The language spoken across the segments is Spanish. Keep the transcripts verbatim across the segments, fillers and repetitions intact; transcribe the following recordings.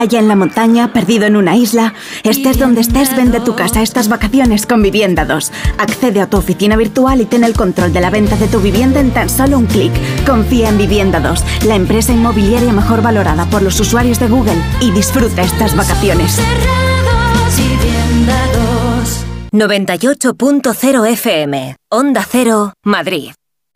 Allá en la montaña, perdido en una isla, estés donde estés, vende tu casa estas vacaciones con Vivienda dos. Accede a tu oficina virtual y ten el control de la venta de tu vivienda en tan solo un clic. Confía en Vivienda dos, la empresa inmobiliaria mejor valorada por los usuarios de Google, y disfruta estas vacaciones. noventa y ocho punto cero F M, Onda Cero, Madrid.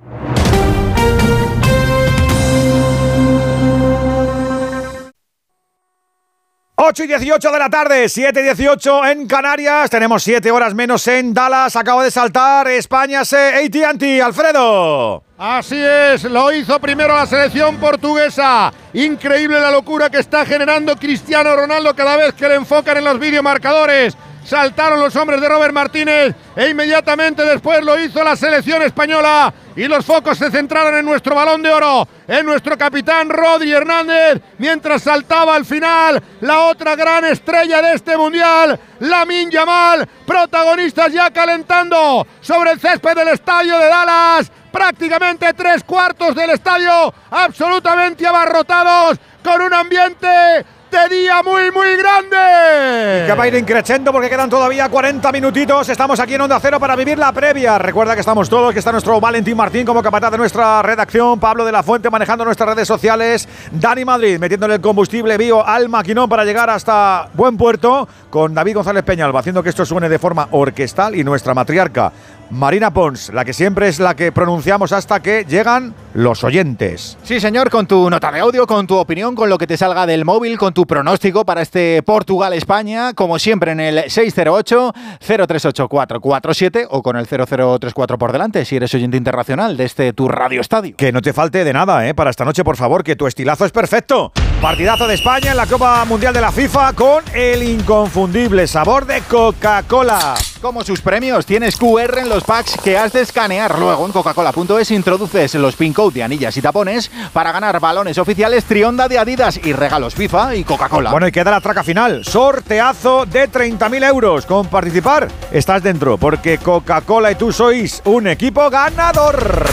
ocho y dieciocho de la tarde, siete y dieciocho en Canarias, tenemos siete horas menos en Dallas, acaba de saltar España C A T and T, Alfredo. Así es, lo hizo primero la selección portuguesa. Increíble la locura que está generando Cristiano Ronaldo cada vez que le enfocan en los videomarcadores. Saltaron los hombres de Robert Martínez e inmediatamente después lo hizo la selección española y los focos se centraron en nuestro Balón de Oro, en nuestro capitán Rodri Hernández, mientras saltaba al final la otra gran estrella de este Mundial, Lamine Yamal, protagonistas ya calentando sobre el césped del estadio de Dallas, prácticamente tres cuartos del estadio absolutamente abarrotados, con un ambiente de día muy muy grande. Que va a ir increciendo porque quedan todavía cuarenta minutitos. Estamos aquí en Onda Cero para vivir la previa. Recuerda que estamos todos, que está nuestro Valentín Martín como capataz de nuestra redacción, Pablo de la Fuente manejando nuestras redes sociales, Dani Madrid metiéndole el combustible bio al maquinón para llegar hasta buen puerto, con David González Peñalba haciendo que esto suene de forma orquestal, y nuestra matriarca Marina Pons, la que siempre es la que pronunciamos hasta que llegan los oyentes. Sí, señor, con tu nota de audio, con tu opinión, con lo que te salga del móvil, con tu pronóstico para este Portugal-España, como siempre en el seis cero ocho, cero tres ocho cuatro cuatro siete o con el cero cero tres cuatro por delante, si eres oyente internacional de este tu Radio Estadio. Que no te falte de nada, ¿eh? Para esta noche, por favor, que tu estilazo es perfecto. Partidazo de España en la Copa Mundial de la FIFA con el inconfundible sabor de Coca-Cola. Como sus premios, tienes Q R en los packs que has de escanear. Luego en coca-cola punto es introduces los pin code de anillas y tapones para ganar balones oficiales Trionda de Adidas y regalos FIFA y Coca-Cola. Bueno, y queda la traca final. Sorteazo de treinta mil euros. Con participar estás dentro, porque Coca-Cola y tú sois un equipo ganador.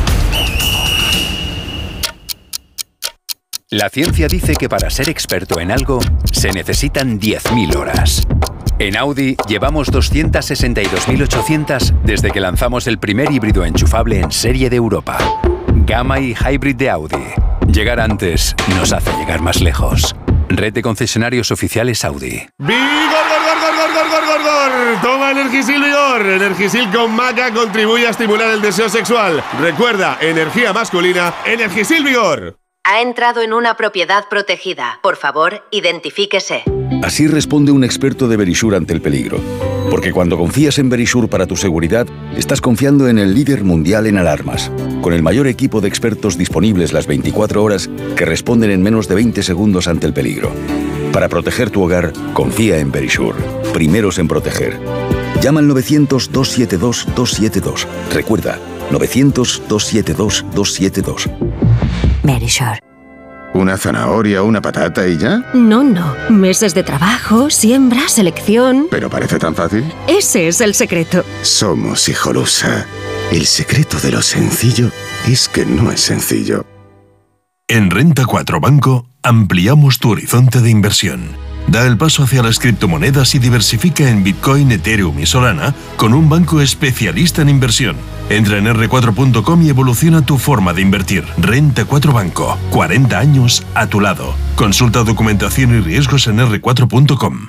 La ciencia dice que para ser experto en algo se necesitan diez mil horas. En Audi llevamos doscientas sesenta y dos mil ochocientas desde que lanzamos el primer híbrido enchufable en serie de Europa. Gamma y Hybrid de Audi. Llegar antes nos hace llegar más lejos. Red de concesionarios oficiales Audi. ¡Vigor, gor, gor, gor, gor, gor, gor, gor! Toma Energisil Vigor. Energisil con maca contribuye a estimular el deseo sexual. Recuerda, energía masculina, Energisil Vigor. Ha entrado en una propiedad protegida. Por favor, identifíquese. Así responde un experto de Verisure ante el peligro. Porque cuando confías en Verisure para tu seguridad, estás confiando en el líder mundial en alarmas, con el mayor equipo de expertos disponibles las veinticuatro horas que responden en menos de veinte segundos ante el peligro. Para proteger tu hogar, confía en Verisure. Primeros en proteger. Llama al novecientos, dos siete dos, dos siete dos. Recuerda, novecientos, dos siete dos, dos siete dos. Verisure. ¿Una zanahoria, una patata y ya? No, no. Meses de trabajo, siembra, selección... ¿Pero parece tan fácil? Ese es el secreto. Somos Hijolusa. El secreto de lo sencillo es que no es sencillo. En Renta cuatro Banco ampliamos tu horizonte de inversión. Da el paso hacia las criptomonedas y diversifica en Bitcoin, Ethereum y Solana con un banco especialista en inversión. Entra en erre cuatro punto com y evoluciona tu forma de invertir. Renta cuatro Banco. cuarenta años a tu lado. Consulta documentación y riesgos en erre cuatro punto com.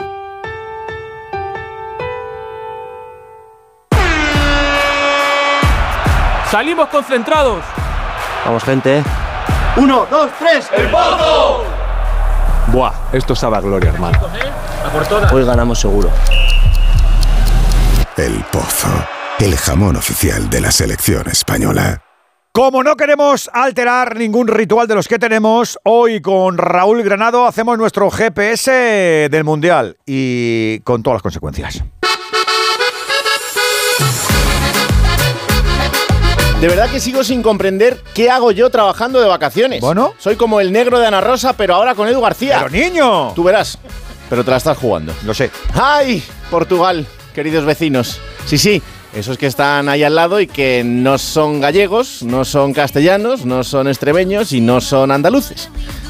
¡Salimos concentrados! Vamos, gente. Uno, dos, tres, ¡el Pozo! Buah, esto sabe a gloria, hermano. Hoy ganamos seguro. El Pozo, el jamón oficial de la selección española. Como no queremos alterar ningún ritual de los que tenemos, hoy con Raúl Granado hacemos nuestro G P S del Mundial y con todas las consecuencias. De verdad que sigo sin comprender qué hago yo trabajando de vacaciones. Bueno. Soy como el negro de Ana Rosa, pero ahora con Edu García. ¡Pero niño! Tú verás, pero te la estás jugando. Lo sé. ¡Ay! Portugal, queridos vecinos. Sí, sí, esos que están ahí al lado y que no son gallegos, no son castellanos, no son extremeños y no son andaluces.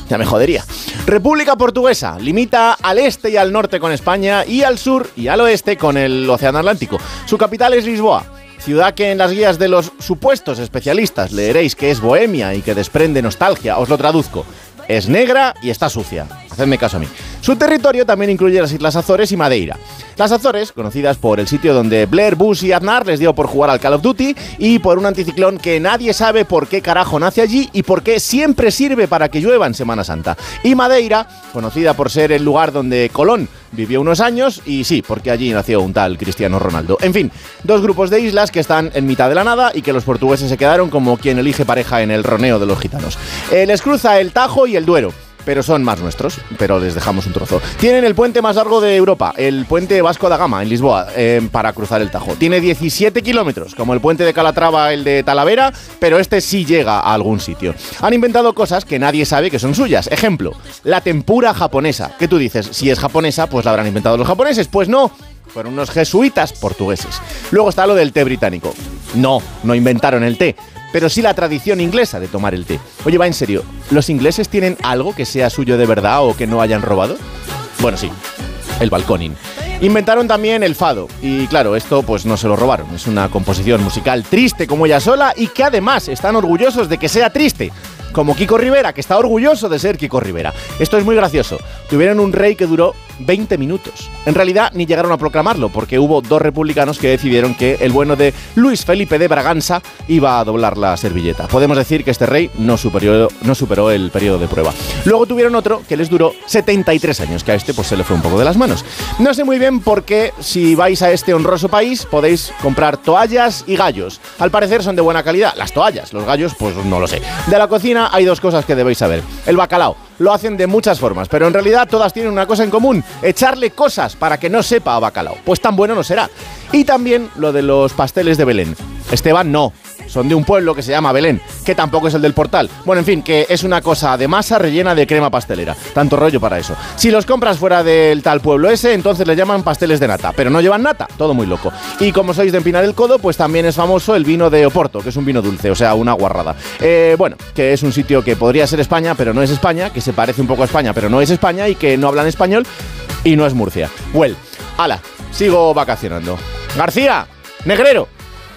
ya me jodería. República Portuguesa limita al este y al norte con España y al sur y al oeste con el Océano Atlántico. Su capital es Lisboa, ciudad que en las guías de los supuestos especialistas leeréis que es bohemia y que desprende nostalgia. Os lo traduzco. Es negra y está sucia. Hacedme caso a mí. Su territorio también incluye las Islas Azores y Madeira. Las Azores, conocidas por el sitio donde Blair, Bush y Aznar les dio por jugar al Call of Duty y por un anticiclón que nadie sabe por qué carajo nace allí y por qué siempre sirve para que llueva en Semana Santa. Y Madeira, conocida por ser el lugar donde Colón vivió unos años y sí, porque allí nació un tal Cristiano Ronaldo. En fin, dos grupos de islas que están en mitad de la nada y que los portugueses se quedaron como quien elige pareja en el roneo de los gitanos. Eh, les cruza el Tajo y el Duero, pero son más nuestros, pero les dejamos un trozo. Tienen el puente más largo de Europa, el puente Vasco da Gama, en Lisboa, eh, para cruzar el Tajo. Tiene diecisiete kilómetros, como el puente de Calatrava, el de Talavera, pero este sí llega a algún sitio. Han inventado cosas que nadie sabe que son suyas. Ejemplo, la tempura japonesa. ¿Qué tú dices? Si es japonesa, pues la habrán inventado los japoneses. Pues no, fueron unos jesuitas portugueses. Luego está lo del té británico. No, no inventaron el té, pero sí la tradición inglesa de tomar el té. Oye, va en serio, ¿los ingleses tienen algo que sea suyo de verdad o que no hayan robado? Bueno, sí, el balconing. Inventaron también el fado, y claro, esto pues no se lo robaron. Es una composición musical triste como ella sola y que además están orgullosos de que sea triste. Como Kiko Rivera, que está orgulloso de ser Kiko Rivera. Esto es muy gracioso. Tuvieron un rey que duró veinte minutos. En realidad ni llegaron a proclamarlo, porque hubo dos republicanos que decidieron que el bueno de Luis Felipe de Braganza iba a doblar la servilleta. Podemos decir que este rey no superó, no superó el periodo de prueba. Luego tuvieron otro que les duró setenta y tres años, que a este pues se le fue un poco de las manos. No sé muy bien por qué, si vais a este honroso país, podéis comprar toallas y gallos. Al parecer son de buena calidad. Las toallas, los gallos, pues no lo sé. De la cocina hay dos cosas que debéis saber. El bacalao lo hacen de muchas formas, pero en realidad todas tienen una cosa en común: echarle cosas para que no sepa a bacalao. Pues tan bueno no será. Y también lo de los pasteles de Belén. Esteban, no. Son de un pueblo que se llama Belén, que tampoco es el del Portal. Bueno, en fin, que es una cosa de masa rellena de crema pastelera. Tanto rollo para eso. Si los compras fuera del tal pueblo ese, entonces les llaman pasteles de nata, pero no llevan nata, todo muy loco. Y como sois de empinar el codo, pues también es famoso el vino de Oporto, que es un vino dulce, o sea, una guarrada. Eh, bueno, que es un sitio que podría ser España, pero no es España, que se parece un poco a España, pero no es España, y que no hablan español, y no es Murcia. Well, ala, sigo vacacionando. García, Negrero.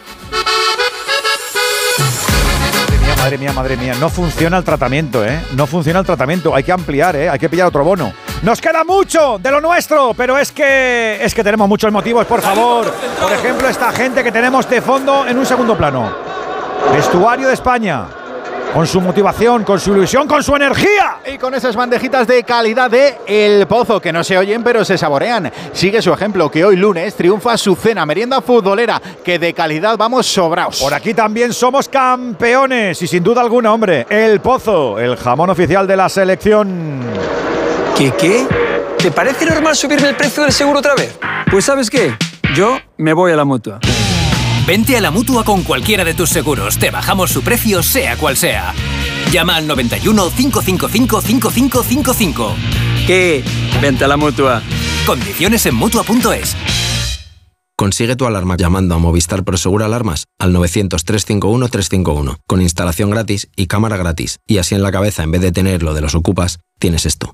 Madre mía, madre mía, no funciona el tratamiento, ¿eh? No funciona el tratamiento, hay que ampliar, ¿eh? Hay que pillar otro bono. Nos queda mucho de lo nuestro, pero es que es que tenemos muchos motivos, por favor. Por ejemplo, esta gente que tenemos de fondo en un segundo plano. Vestuario de España. Con su motivación, con su ilusión, con su energía. Y con esas bandejitas de calidad de El Pozo, que no se oyen pero se saborean. Sigue su ejemplo, que hoy lunes triunfa su cena merienda futbolera, que de calidad vamos sobraos. Por aquí también somos campeones y sin duda alguna, hombre, El Pozo, el jamón oficial de la selección. ¿Qué qué? ¿Te parece normal subirme el precio del seguro otra vez? Pues ¿sabes qué? Yo me voy a la Mutua. Vente a la Mutua con cualquiera de tus seguros. Te bajamos su precio, sea cual sea. Llama al noventa y uno, cinco cinco cinco, cinco cinco cinco cinco. ¿Qué? Vente a la Mutua. Condiciones en Mutua punto es. Consigue tu alarma llamando a Movistar Prosegur Alarmas al novecientos, trescientos cincuenta y uno, trescientos cincuenta y uno, con instalación gratis y cámara gratis. Y así en la cabeza, en vez de tener lo de los ocupas, tienes esto.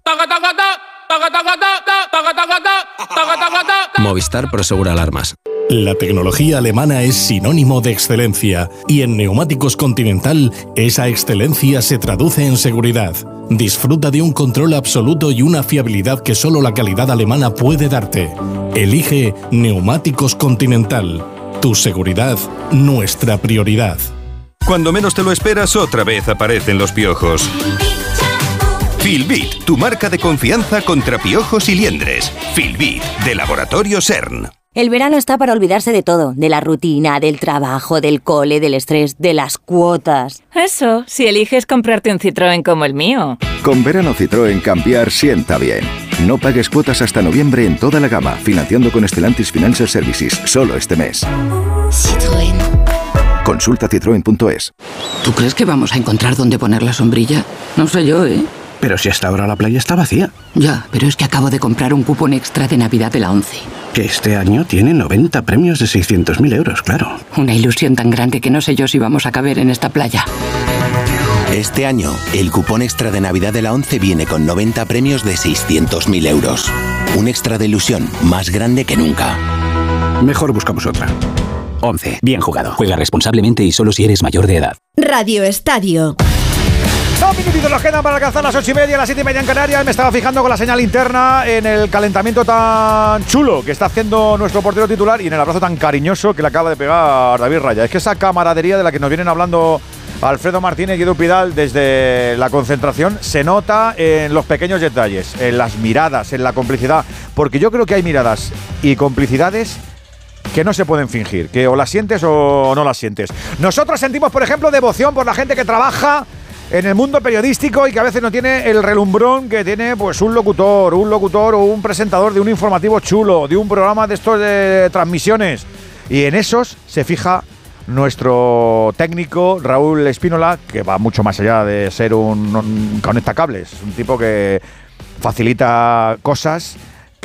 Movistar Prosegur Alarmas. La tecnología alemana es sinónimo de excelencia y en Neumáticos Continental esa excelencia se traduce en seguridad. Disfruta de un control absoluto y una fiabilidad que solo la calidad alemana puede darte. Elige Neumáticos Continental. Tu seguridad, nuestra prioridad. Cuando menos te lo esperas, otra vez aparecen los piojos. Filbit, tu marca de confianza contra piojos y liendres. Filbit, de Laboratorio CERN. El verano está para olvidarse de todo, de la rutina, del trabajo, del cole, del estrés, de las cuotas. Eso, si eliges comprarte un Citroën como el mío. Con verano Citroën cambiar sienta bien. No pagues cuotas hasta noviembre en toda la gama, financiando con Stellantis Financial Services, solo este mes. Citroën. Consulta citroen punto es. ¿Tú crees que vamos a encontrar dónde poner la sombrilla? No sé yo, ¿eh? Pero si hasta ahora la playa está vacía. Ya, pero es que acabo de comprar un cupón extra de Navidad de la ONCE. Que este año tiene noventa premios de seiscientos mil euros, claro. Una ilusión tan grande que no sé yo si vamos a caber en esta playa. Este año, el cupón extra de Navidad de la ONCE viene con noventa premios de seiscientos mil euros. Un extra de ilusión más grande que nunca. Mejor buscamos otra. ONCE. Bien jugado. Juega responsablemente y solo si eres mayor de edad. Radio Estadio. Dos minutitos nos quedan para alcanzar las ocho y media, las siete y media en Canarias. Me estaba fijando con la señal interna en el calentamiento tan chulo que está haciendo nuestro portero titular y en el abrazo tan cariñoso que le acaba de pegar David Raya. Es que esa camaradería de la que nos vienen hablando Alfredo Martínez y Edu Pidal desde la concentración se nota en los pequeños detalles, en las miradas, en la complicidad. Porque yo creo que hay miradas y complicidades que no se pueden fingir, que o las sientes o no las sientes. Nosotros sentimos, por ejemplo, devoción por la gente que trabaja en el mundo periodístico y que a veces no tiene el relumbrón que tiene pues un locutor, un locutor o un presentador de un informativo chulo, de un programa de estos de transmisiones. Y en esos se fija nuestro técnico Raúl Espínola, que va mucho más allá de ser un, un conectacables, un tipo que facilita cosas,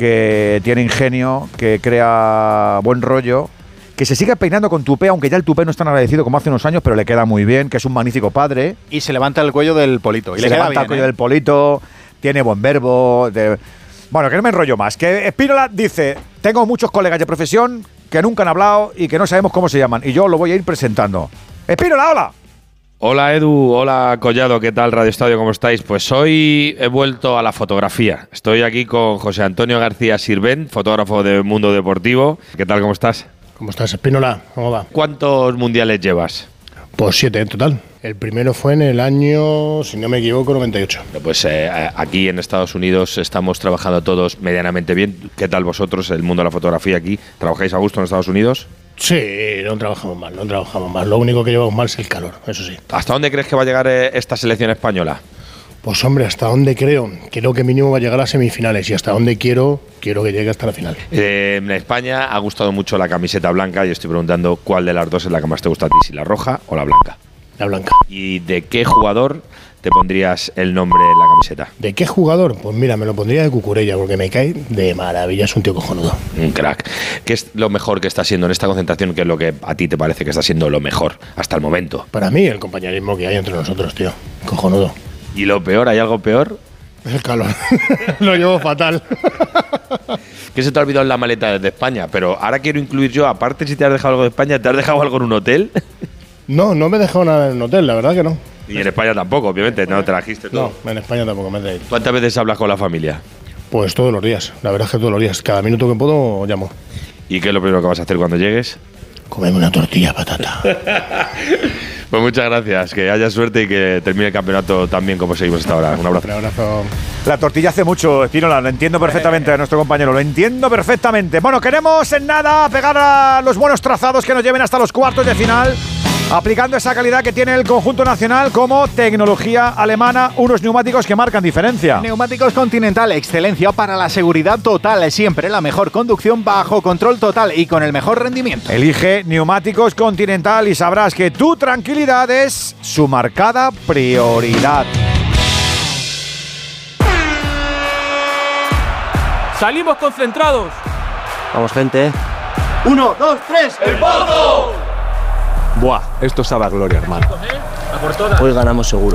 que tiene ingenio, que crea buen rollo, que se sigue peinando con tupé, aunque ya el tupé no es tan agradecido como hace unos años, pero le queda muy bien, que es un magnífico padre. Y se levanta el cuello del polito. Y se le queda levanta bien, el cuello ¿eh? del polito, tiene buen verbo. De... Bueno, que no me enrollo más. Que Espínola dice, tengo muchos colegas de profesión que nunca han hablado y que no sabemos cómo se llaman. Y yo lo voy a ir presentando. Espínola, hola. Hola Edu, hola Collado, ¿qué tal Radio Estadio? ¿Cómo estáis? Pues hoy he vuelto a la fotografía. Estoy aquí con José Antonio García Sirvent, fotógrafo de Mundo Deportivo. ¿Qué tal, cómo estás? ¿Cómo estás, Espínola? ¿Cómo va? ¿Cuántos mundiales llevas? Pues siete en total. El primero fue en el año, si no me equivoco, noventa y ocho. Pues eh, aquí en Estados Unidos estamos trabajando todos medianamente bien. ¿Qué tal vosotros, el mundo de la fotografía aquí? ¿Trabajáis a gusto en Estados Unidos? Sí, no trabajamos mal, no trabajamos mal. Lo único que llevamos mal es el calor, eso sí. ¿Hasta dónde crees que va a llegar eh, esta selección española? Pues hombre, ¿hasta dónde creo? Creo que mínimo va a llegar a semifinales y hasta dónde quiero, quiero que llegue hasta la final. Eh, en España ha gustado mucho la camiseta blanca y estoy preguntando cuál de las dos es la que más te gusta a ti, si la roja o la blanca. La blanca. ¿Y de qué jugador te pondrías el nombre en la camiseta? ¿De qué jugador? Pues mira, me lo pondría de Cucurella porque me cae de maravilla, es un tío cojonudo. Un crack. ¿Qué es lo mejor que está siendo en esta concentración? ¿Qué es lo que a ti te parece que está siendo lo mejor hasta el momento? Para mí, el compañerismo que hay entre nosotros, tío. Cojonudo. ¿Y lo peor? ¿Hay algo peor? El calor. Lo llevo fatal. ¿Qué se te ha olvidado en la maleta desde España? Pero ahora quiero incluir yo, aparte si te has dejado algo de España, ¿te has dejado algo en un hotel? No, no me he dejado nada en un hotel, la verdad que no. Y en España tampoco, obviamente, no trajiste todo. No, en España tampoco me he traído. ¿Cuántas veces hablas con la familia? Pues todos los días, la verdad es que todos los días. Cada minuto que puedo llamo. ¿Y qué es lo primero que vas a hacer cuando llegues? Comerme una tortilla patata. Pues muchas gracias, que haya suerte y que termine el campeonato tan bien como seguimos hasta ahora. Un abrazo. Un abrazo. La tortilla hace mucho, Espínola, lo entiendo perfectamente a nuestro compañero, lo entiendo perfectamente. Bueno, queremos en nada pegar a los buenos trazados que nos lleven hasta los cuartos de final, aplicando esa calidad que tiene el conjunto nacional como tecnología alemana, unos neumáticos que marcan diferencia. Neumáticos Continental, excelencia para la seguridad total, siempre la mejor conducción bajo control total y con el mejor rendimiento. Elige Neumáticos Continental y sabrás que tu tranquilidad es su marcada prioridad. Salimos concentrados. Vamos, gente. Uno, dos, tres. ¡El Pozo! Buah, esto sabe a gloria, hermano. Hoy ganamos seguro.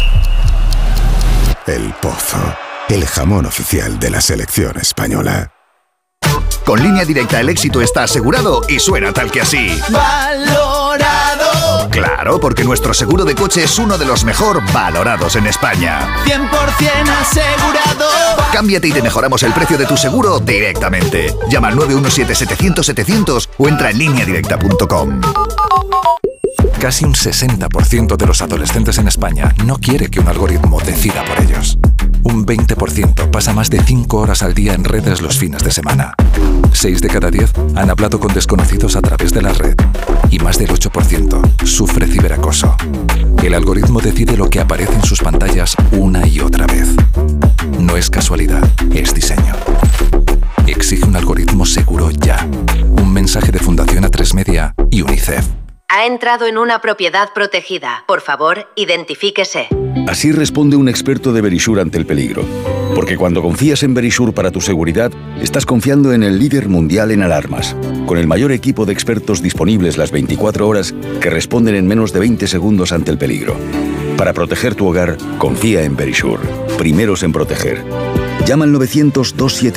El Pozo, el jamón oficial de la selección española. Con Línea Directa el éxito está asegurado y suena tal que así. ¡Valorado! Claro, porque nuestro seguro de coche es uno de los mejor valorados en España. cien por ciento asegurado. Cámbiate y te mejoramos el precio de tu seguro directamente. Llama al nueve uno siete, setecientos, setecientos o entra en línea directa punto com. Casi un sesenta por ciento de los adolescentes en España no quiere que un algoritmo decida por ellos. Un veinte por ciento pasa más de cinco horas al día en redes los fines de semana. seis de cada diez han hablado con desconocidos a través de la red. Y más del ocho por ciento sufre ciberacoso. El algoritmo decide lo que aparece en sus pantallas una y otra vez. No es casualidad, es diseño. Exige un algoritmo seguro ya. Un mensaje de Fundación A tres Media y UNICEF. Ha entrado en una propiedad protegida. Por favor, identifíquese. Así responde un experto de Verisure ante el peligro. Porque cuando confías en Verisure para tu seguridad, estás confiando en el líder mundial en alarmas, con el mayor equipo de expertos disponibles las veinticuatro horas que responden en menos de veinte segundos ante el peligro. Para proteger tu hogar, confía en Verisure. Primeros en proteger. Llama al novecientos, dos siete